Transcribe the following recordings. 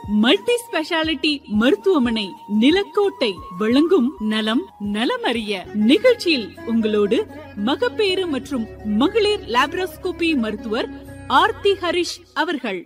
Multi speciality மருத்துவமனை நிலக்கோட்டை வழங்கும் நலம் நலமறிய நிகழ்ச்சியில் உங்களோடு மகப்பேறு மற்றும் மகளிர் லாப்ரோஸ்கோபி மருத்துவர் ஆர்த்தி ஹரிஷ் அவர்கள்.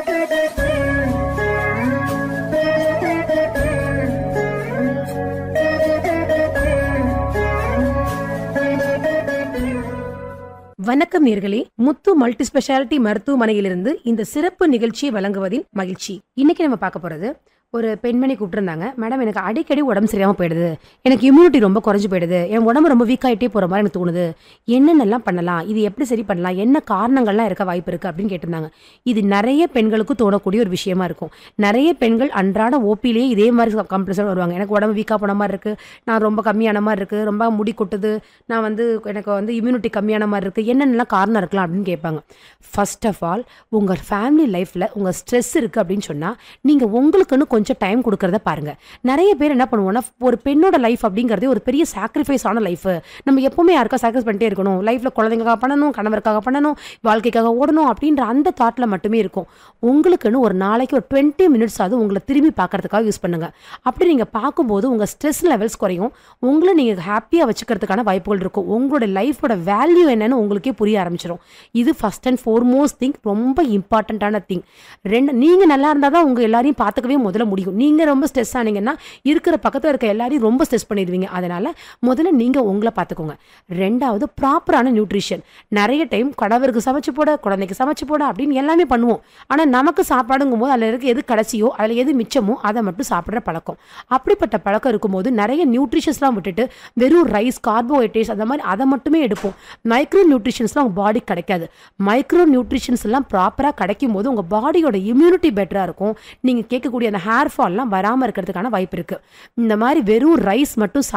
வணக்கம் நேயர்களே, முத்து மல்டி ஸ்பெஷாலிட்டி மருத்துவமனையிலிருந்து இந்த சிறப்பு நிகழ்ச்சியை வழங்குவதின் மகிழ்ச்சி. இன்னைக்கு நம்ம பார்க்க போறது, ஒரு பெண்மணி கூப்பிட்டுருந்தாங்க. மேடம், எனக்கு அடிக்கடி உடம்பு சரியாமல் போயிடுது, எனக்கு இம்யூனிட்டி ரொம்ப குறைஞ்சு போயிடுது, என் உடம்பு ரொம்ப வீக் ஆகிட்டே போகிற மாதிரி எனக்கு தோணுது, என்னென்னலாம் பண்ணலாம், இது எப்படி சரி பண்ணலாம், என்ன காரணங்கள்லாம் இருக்க வாய்ப்பு இருக்குது அப்படின்னு கேட்டிருந்தாங்க. இது நிறைய பெண்களுக்கு தோணக்கூடிய ஒரு விஷயமா இருக்கும். நிறைய பெண்கள் அன்றாட ஓபிலேயே இதே மாதிரி கம்ப்ளைண்ட் வருவாங்க. எனக்கு உடம்பு வீக்காக போன மாதிரி இருக்குது, நான் ரொம்ப கம்மியான மாதிரி இருக்குது, ரொம்ப முடி கொட்டுது, நான் எனக்கு இம்யூனிட்டி கம்மியான மாதிரி இருக்குது, என்னென்னலாம் காரணம் இருக்கலாம் அப்படின்னு கேட்பாங்க. ஃபர்ஸ்ட் ஆஃப் ஆல், உங்கள் ஃபேமிலி லைஃப்பில் உங்கள் ஸ்ட்ரெஸ் இருக்குது அப்படின்னு சொன்னால் நீங்கள் உங்களுக்குன்னு கொஞ்சம் டைம் கொடுக்கறத பாருங்க. நிறைய பேர் என்ன பண்ணுவோம்னா, ஒரு பெண்ணோட லைஃப் அப்படிங்கிறதே ஒரு பெரிய சாக்ரிஃபைஸ் ஆன லைஃப். நம்ம எப்பவுமே யாருக்கா சாக்ரிஃபைஸ் பண்ணிட்டே இருக்கணும், லைஃப்ல குழந்தைங்களுக்காக பண்ணணும், கணவருக்காக பண்ணணும், வாழ்க்கைக்காக ஓடணும் அப்படின்ற அந்த தாட்ல மட்டுமே இருக்கும். உங்களுக்குன்னு ஒரு நாளைக்கு ஒரு 20 மினிட்ஸ் ஆகுது உங்களை திரும்பி பார்க்கறதுக்காக யூஸ் பண்ணுங்க. அப்படி நீங்க பார்க்கும்போது உங்க ஸ்ட்ரெஸ் லெவல்ஸ் குறையும், உங்களை நீங்க ஹாப்பியா வச்சுக்கிறதுக்கான வாய்ப்புகள் இருக்கும். உங்களோட லைஃபோட வேல்யூ என்னன்னு உங்களுக்கே புரிய ஆரம்பிச்சிடும். இது ஃபர்ஸ்ட் அண்ட் ஃபார்மோஸ்ட் திங், ரொம்ப இம்பார்ட்டன்டான திங். நீங்க நல்லா இருந்தால் தான் உங்க எல்லாரையும் பார்த்துக்கவே முதல்ல முடியும். நீங்க ரொம்ப ஸ்ட்ரெஸ் ஆனீங்கன்னா இருக்கிற பக்கத்துல இருக்க எல்லாரையும் ரொம்ப ஸ்ட்ரெஸ் பண்ணிடுவீங்க. அதனால முதல்ல நீங்க உங்களை பார்த்துக்கோங்க. ரெண்டாவது, ப்ராப்பரான நியூட்ரிஷன். நிறைய டைம் கணவருக்கு சமைச்சு போட, குழந்தைக்கு சமைச்சு போட அப்படின்னு எல்லாமே பண்ணுவோம். ஆனா நமக்கு சாப்பாடுங்கும் போது அதில் இருக்க எது கடைசியோ அதில் எது மிச்சமோ அதை மட்டும் சாப்பிட்ற பழக்கம். அப்படிப்பட்ட பழக்கம் இருக்கும்போது நிறைய நியூட்ரிஷன்ஸ்லாம் விட்டுட்டு வெறும் ரைஸ், கார்போஹைட்ரேட்ஸ் அந்த மாதிரி அதை மட்டுமே எடுப்போம். மைக்ரோ நியூட்ரிஷன்ஸ்லாம் உங்க பாடி கிடைக்காது. மைக்ரோ நியூட்ரிஷன்ஸ் எல்லாம் ப்ராப்பரா கிடைக்கும் போது உங்க பாடியோட இம்யூனிட்டி பெட்டரா இருக்கும். நீங்க கேட்கக்கூடிய அந்த ஹேர் ஃபால்லாம் வராமல் இருக்கிறதுக்கான வாய்ப்பு இருக்கு. இந்த மாதிரி வெறும் ரைஸ் மட்டும்